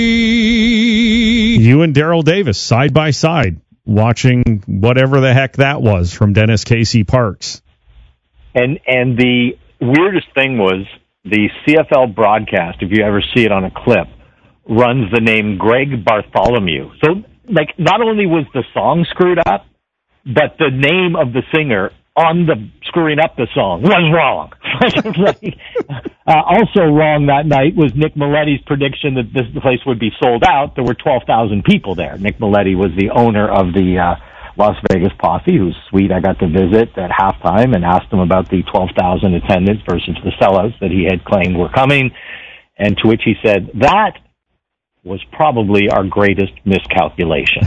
You and Daryl Davis side by side watching whatever the heck that was from Dennis Casey Parks. And the weirdest thing was the CFL broadcast, if you ever see it on a clip, runs the name Greg Bartholomew. So, like, not only was the song screwed up, but the name of the singer on the screwing up the song was wrong. Also wrong that night was Nick Milletti's prediction that this place would be sold out. There were 12,000 people there. Nick Milletti was the owner of the Las Vegas Posse, whose suite I got to visit at halftime and asked him about the 12,000 attendance versus the sellouts that he had claimed were coming, and to which he said, that was probably our greatest miscalculation.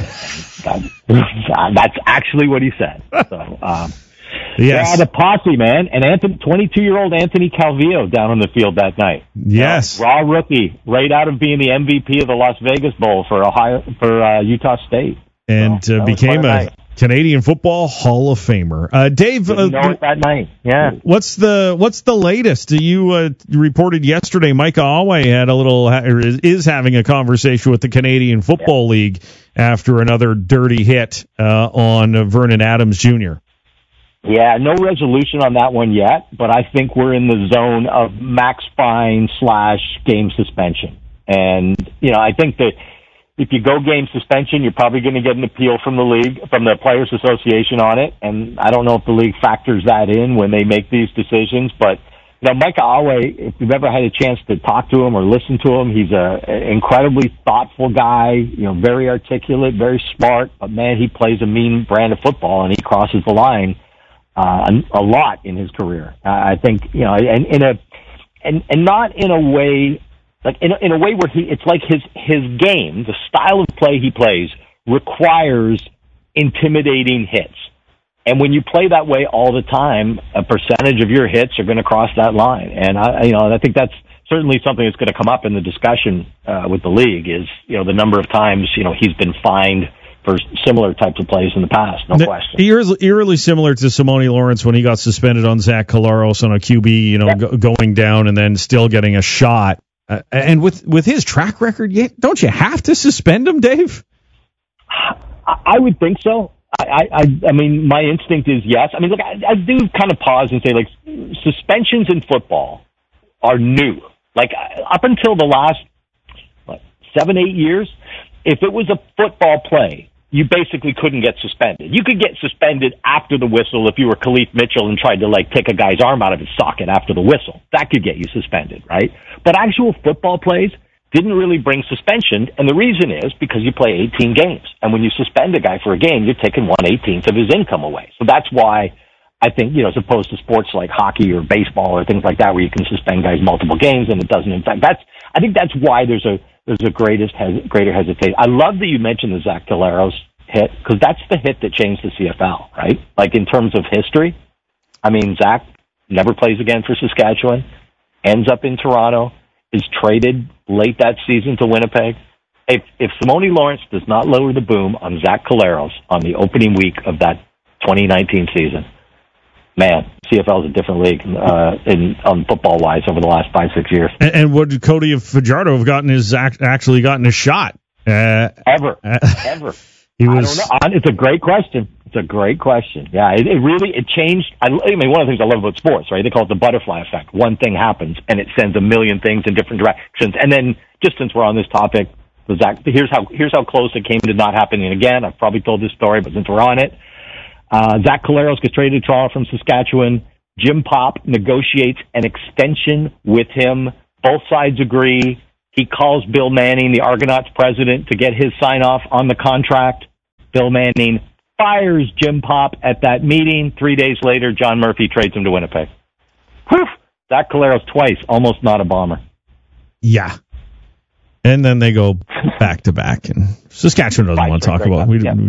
That's actually what he said. So, yes. Yeah, the Posse, man, and 22-year-old Anthony Calvillo down on the field that night. Yes, raw rookie, right out of being the MVP of the Las Vegas Bowl for Utah State, and became a Canadian Football Hall of Famer. Dave, know it that night. Yeah. What's the latest? You reported yesterday Micah Alway is having a conversation with the Canadian Football League after another dirty hit on Vernon Adams Jr. Yeah, no resolution on that one yet, but I think we're in the zone of max fine / game suspension. And, I think that if you go game suspension, you're probably going to get an appeal from the league, from the Players Association on it. And I don't know if the league factors that in when they make these decisions. But, Micah Alway, if you've ever had a chance to talk to him or listen to him, he's an incredibly thoughtful guy, very articulate, very smart. But, man, he plays a mean brand of football, and he crosses the line a lot in his career. I think, and not in a way, like in a way where it's like his game, the style of play he plays requires intimidating hits. And when you play that way all the time, a percentage of your hits are going to cross that line. And I think that's certainly something that's going to come up in the discussion with the league is, the number of times, he's been fined for similar types of plays in the past, no question. Eerily similar to Simone Lawrence when he got suspended on Zach Collaros on a QB, going down and then still getting a shot. And with his track record, don't you have to suspend him, Dave? I would think so. I mean, my instinct is yes. I mean, look, I do kind of pause and say, like, suspensions in football are new. Like, up until the last 7-8 years, if it was a football play, you basically couldn't get suspended. You could get suspended after the whistle if you were Khalif Mitchell and tried to, take a guy's arm out of his socket after the whistle. That could get you suspended, right? But actual football plays didn't really bring suspension, and the reason is because you play 18 games. And when you suspend a guy for a game, you're taking 1/18 of his income away. So that's why I think, as opposed to sports like hockey or baseball or things like that where you can suspend guys multiple games and it doesn't impact. I think that's why there's a greater hesitation. I love that you mentioned the Zach Collaros hit, because that's the hit that changed the CFL, right? Like, in terms of history, I mean, Zach never plays again for Saskatchewan, ends up in Toronto, is traded late that season to Winnipeg. If Simone Lawrence does not lower the boom on Zach Collaros on the opening week of that 2019 season, man, CFL is a different league on football-wise over the last 5-6 years. And would Cody Fajardo have actually gotten a shot? Ever. I don't know. It's a great question. Yeah, it changed. I mean, one of the things I love about sports, right? They call it the butterfly effect. One thing happens, and it sends a million things in different directions. And then, just since we're on this topic, here's how close it came to not happening again. I've probably told this story, but since we're on it, Zach Collaros gets traded to Toronto from Saskatchewan. Jim Popp negotiates an extension with him. Both sides agree. He calls Bill Manning, the Argonauts president, to get his sign-off on the contract. Bill Manning fires Jim Popp at that meeting. 3 days later, John Murphy trades him to Winnipeg. Whew! Zach Collaros twice, almost not a Bomber. Yeah. And then they go back-to-back, and Saskatchewan doesn't want to talk about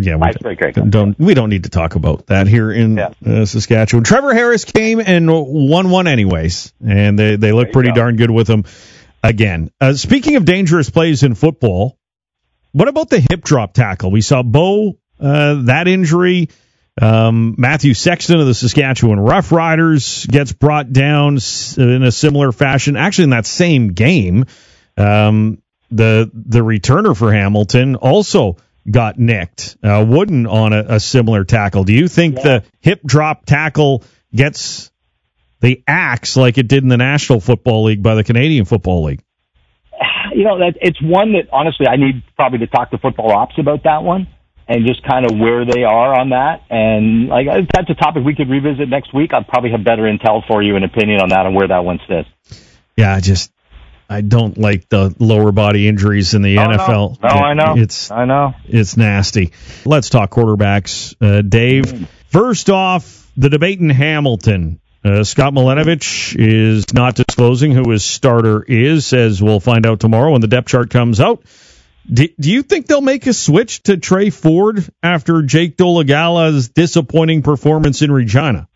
it. We don't need to talk about that here in Saskatchewan. Trevor Harris came and won one anyways, and they look pretty darn good with him again. Speaking of dangerous plays in football, what about the hip drop tackle? We saw Bo, that injury. Matthew Sexton of the Saskatchewan Roughriders gets brought down in a similar fashion, actually in that same game. the returner for Hamilton also got nicked. Wooden on a similar tackle. Do you think the hip drop tackle gets the axe like it did in the National Football League by the Canadian Football League? It's one that, honestly, I need probably to talk to football ops about that one and just kind of where they are on that. And that's a topic we could revisit next week. I'll probably have better intel for you, an opinion on that and where that one sits. Yeah, I don't like the lower body injuries in the NFL. No, I know. I know. It's nasty. Let's talk quarterbacks. Dave, first off, the debate in Hamilton. Scott Milenovich is not disclosing who his starter is, as we'll find out tomorrow when the depth chart comes out. Do you think they'll make a switch to Trey Ford after Jake Dolegala's disappointing performance in Regina?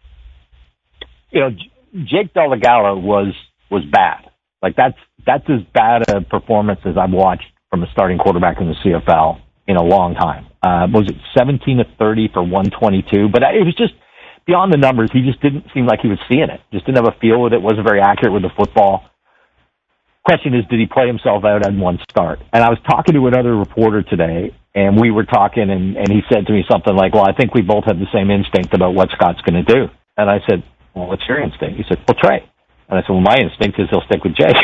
Jake Dolegala was bad. That's as bad a performance as I've watched from a starting quarterback in the CFL in a long time. Was it 17 of 30 for 122? But it was just beyond the numbers. He just didn't seem like he was seeing it. Just didn't have a feel with it. Wasn't very accurate with the football. Question is, did he play himself out on one start? And I was talking to another reporter today, and we were talking, and he said to me something like, well, I think we both have the same instinct about what Scott's going to do. And I said, well, what's your instinct? He said, well, Trey. And I said, well, my instinct is he'll stick with Jake.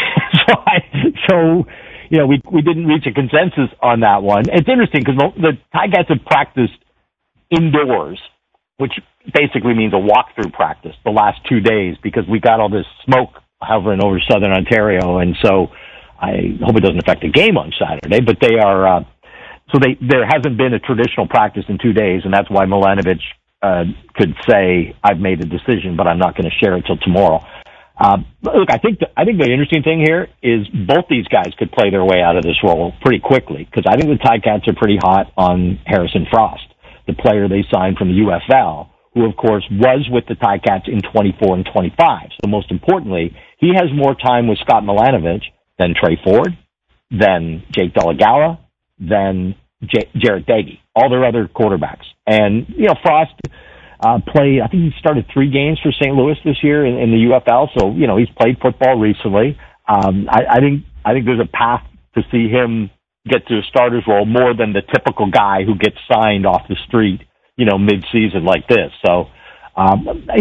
We didn't reach a consensus on that one. It's interesting because the Ticats have practiced indoors, which basically means a walkthrough practice the last 2 days because we got all this smoke hovering over southern Ontario. And so I hope it doesn't affect the game on Saturday, but they are, there hasn't been a traditional practice in 2 days. And that's why Milenovich could say, I've made a decision, but I'm not going to share it till tomorrow. Look, I think the interesting thing here is both these guys could play their way out of this role pretty quickly because I think the Ticats are pretty hot on Harrison Frost, the player they signed from the UFL, who, of course, was with the Ticats in 24 and 25. So most importantly, he has more time with Scott Milenovich than Trey Ford, than Jake Dolegala, than Jarrett Doege, all their other quarterbacks. And, Frost played, I think he started 3 games for St. Louis this year in the UFL. So, he's played football recently. I think there's a path to see him get to a starter's role more than the typical guy who gets signed off the street, mid-season like this. So, I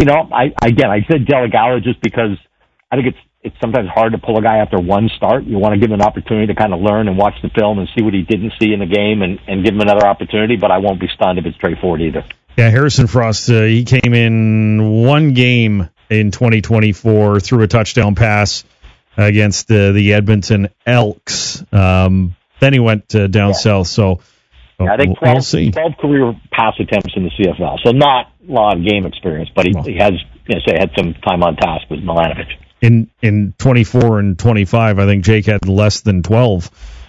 said Dolegala just because I think it's sometimes hard to pull a guy after one start. You want to give him an opportunity to kind of learn and watch the film and see what he didn't see in the game and give him another opportunity, but I won't be stunned if it's Trey Ford either. Yeah, Harrison Frost, he came in one game in 2024, threw a touchdown pass against the Edmonton Elks. Then he went down south, so I think 12 career pass attempts in the CFL, so not a lot of game experience, but he has had some time on task with Milenovich. In 24 and 25, I think Jake had less than 12.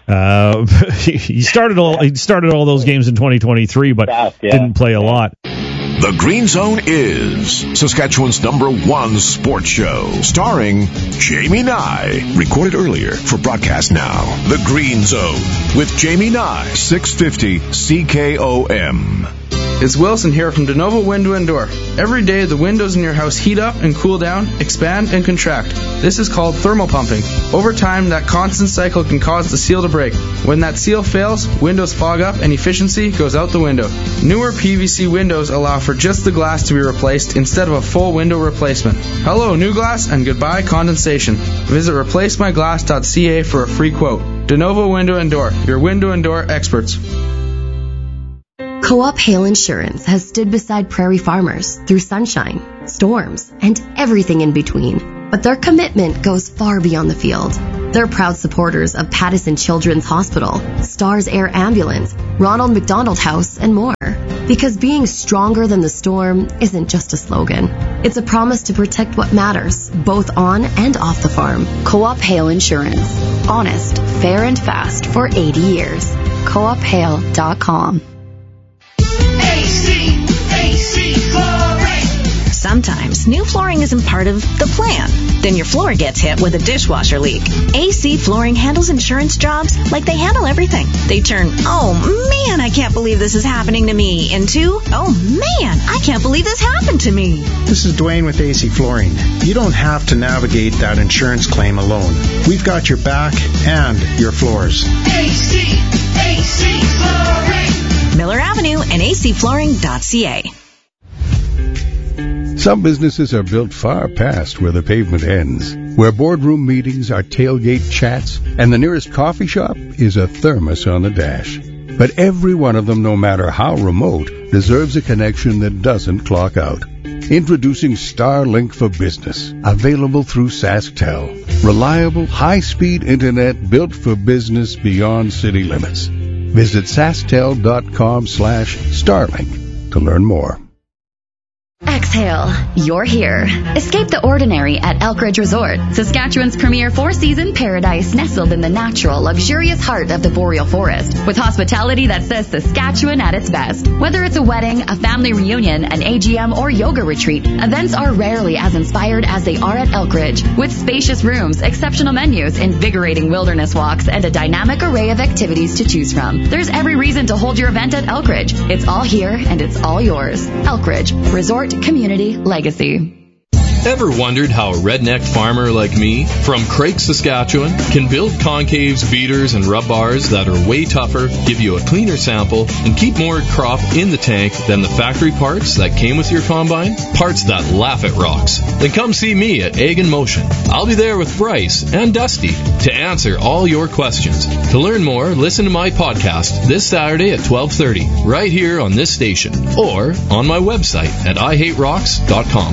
He started all those games in 2023, but didn't play a lot. The Green Zone is Saskatchewan's #1 sports show, starring Jamie Nye. Recorded earlier for broadcast now. The Green Zone with Jamie Nye, 650 CKOM. It's Wilson here from DeNovo Window & Door. Every day the windows in your house heat up and cool down, expand and contract. This is called thermal pumping. Over time, that constant cycle can cause the seal to break. When that seal fails, windows fog up and efficiency goes out the window. Newer PVC windows allow for just the glass to be replaced instead of a full window replacement. Hello, new glass, and goodbye condensation. Visit replacemyglass.ca for a free quote. DeNovo Window & Door, your window and door experts. Co-op Hail Insurance has stood beside prairie farmers through sunshine, storms, and everything in between. But their commitment goes far beyond the field. They're proud supporters of Pattison Children's Hospital, Stars Air Ambulance, Ronald McDonald House, and more. Because being stronger than the storm isn't just a slogan. It's a promise to protect what matters, both on and off the farm. Co-op Hail Insurance. Honest, fair, and fast for 80 years. CoopHail.com. AC Glory. Sometimes new flooring isn't part of the plan. Then your floor gets hit with a dishwasher leak. AC Flooring handles insurance jobs like they handle everything. They turn, oh man, I can't believe this is happening to me, into, oh man, I can't believe this happened to me. This is Dwayne with AC Flooring. You don't have to navigate that insurance claim alone. We've got your back and your floors. AC Flooring. Miller Avenue and acflooring.ca. Some businesses are built far past where the pavement ends, where boardroom meetings are tailgate chats, and the nearest coffee shop is a thermos on the dash. But every one of them, no matter how remote, deserves a connection that doesn't clock out. Introducing Starlink for Business, available through SaskTel. Reliable, high-speed internet built for business beyond city limits. Visit SaskTel.com/Starlink to learn more. Exhale. You're here. Escape the ordinary at Elkridge Resort, Saskatchewan's premier four-season paradise nestled in the natural, luxurious heart of the boreal forest, with hospitality that says Saskatchewan at its best. Whether it's a wedding, a family reunion, an AGM, or yoga retreat, events are rarely as inspired as they are at Elkridge, with spacious rooms, exceptional menus, invigorating wilderness walks, and a dynamic array of activities to choose from. There's every reason to hold your event at Elkridge. It's all here and it's all yours. Elkridge Resort Community Legacy. Ever wondered how a redneck farmer like me from Craig, Saskatchewan can build concaves, beaters, and rub bars that are way tougher, give you a cleaner sample, and keep more crop in the tank than the factory parts that came with your combine? Parts that laugh at rocks. Then come see me at Ag in Motion. I'll be there with Bryce and Dusty to answer all your questions. To learn more, listen to my podcast this Saturday at 12:30, right here on this station, or on my website at ihaterocks.com.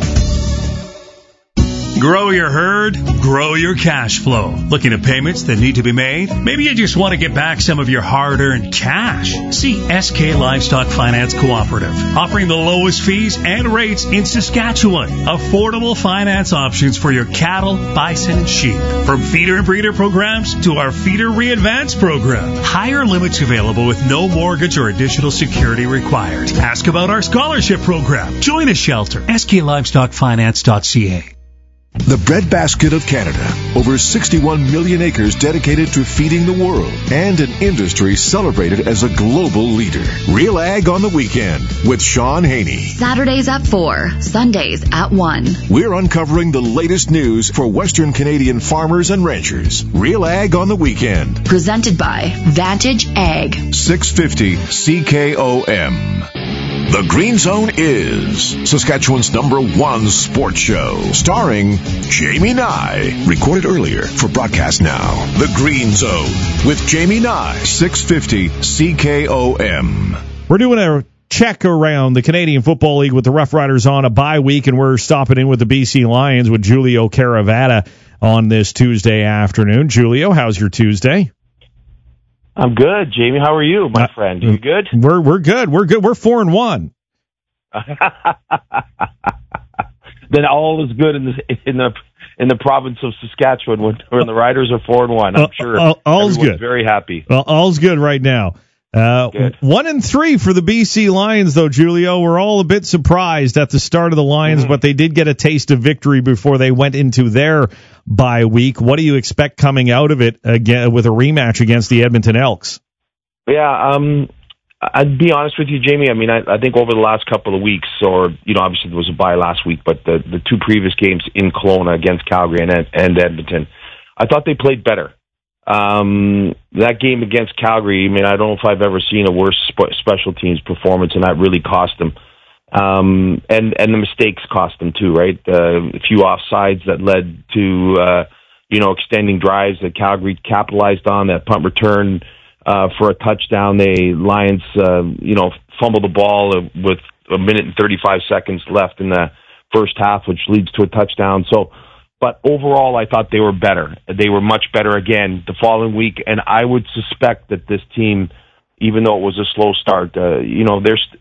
Grow your herd, grow your cash flow. Looking at payments that need to be made? Maybe you just want to get back some of your hard-earned cash. See SK Livestock Finance Cooperative, offering the lowest fees and rates in Saskatchewan. Affordable finance options for your cattle, bison, and sheep. From feeder and breeder programs to our Feeder Re-Advance program. Higher limits available with no mortgage or additional security required. Ask about our scholarship program. Join a shelter. SKLivestockFinance.ca. The breadbasket of Canada. Over 61 million acres dedicated to feeding the world. And an industry celebrated as a global leader. Real Ag on the Weekend with Sean Haney. Saturdays at 4, Sundays at 1. We're uncovering the latest news for Western Canadian farmers and ranchers. Real Ag on the Weekend. Presented by Vantage Ag. 650 CKOM. The Green Zone is Saskatchewan's #1 sports show, starring Jamie Nye. Recorded earlier for broadcast now. The Green Zone with Jamie Nye, 650 CKOM. We're doing a check around the Canadian Football League with the Rough Riders on a bye week, and we're stopping in with the BC Lions with Julio Caravata on this Tuesday afternoon. Julio, how's your Tuesday? I'm good, Jamie. How are you, my friend? You good? We're good. We're good. We're 4-1. Then all is good in the province of Saskatchewan when the Riders are 4-1. I'm sure all's good. Very happy. Well, all's good right now. 1-3 for the BC Lions, though, Julio. We're all a bit surprised at the start of the Lions, but they did get a taste of victory before they went into their bye week. What do you expect coming out of it again with a rematch against the Edmonton Elks? Yeah, I'd be honest with you, Jamie. I mean, I think over the last couple of weeks, or obviously there was a bye last week, but the two previous games in Kelowna against Calgary and Edmonton, I thought they played better. That game against Calgary, I mean, I don't know if I've ever seen a worse special teams performance, and that really cost them. And the mistakes cost them too, right? A few offsides that led to, extending drives that Calgary capitalized on, that punt return, for a touchdown. The Lions, fumbled the ball with a minute and 35 seconds left in the first half, which leads to a touchdown. But overall, I thought they were better. They were much better again the following week, and I would suspect that this team, even though it was a slow start,